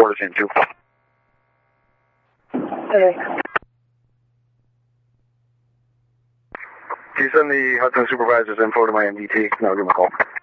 quarters in, too. Okay. Can you send the Hudson supervisor's info to my MDT? And I'll give him a call.